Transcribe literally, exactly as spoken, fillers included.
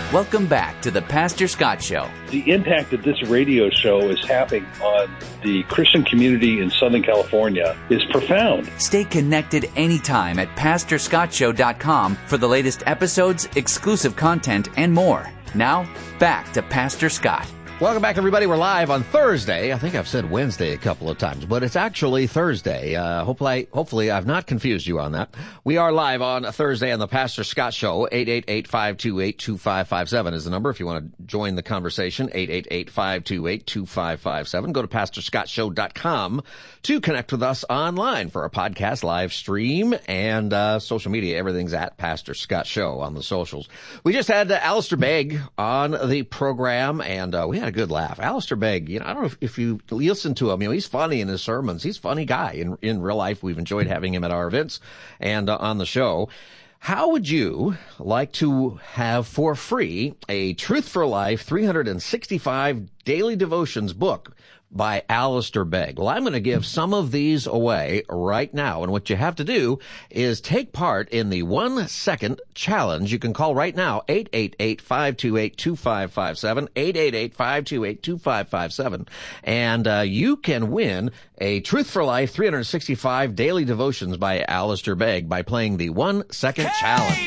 Welcome back to the Pastor Scott Show. The impact that this radio show is having on the Christian community in Southern California is profound. Stay connected anytime at pastor scott show dot com for the latest episodes, exclusive content, and more. Now, back to Pastor Scott. Welcome back, everybody. We're live on Thursday. I think I've said Wednesday a couple of times, but it's actually Thursday. Uh, hopefully, hopefully I've not confused you on that. We are live on Thursday on the Pastor Scott Show. eight eight eight, five two eight, two five five seven is the number if you want to join the conversation. eight eight eight, five two eight, two five five seven. Go to pastor scott show dot com to connect with us online for a podcast, live stream, and uh, social media. Everything's at Pastor Scott Show on the socials. We just had uh, Alistair Begg on the program, and uh, we had a good laugh. Alistair Begg, you know, I don't know if, if you listen to him, you know, he's funny in his sermons. He's a funny guy in, in real life. We've enjoyed having him at our events and uh, on the show. How would you like to have for free a Truth for Life three hundred sixty-five Daily Devotions book by Alistair Begg? Well, I'm going to give some of these away right now. And what you have to do is take part in the one second challenge. You can call right now, eight eight eight, five two eight, two five five seven, eight eight eight, five two eight, two five five seven. And uh, you can win a Truth for Life three hundred sixty-five Daily Devotions by Alistair Begg by playing the one second challenge.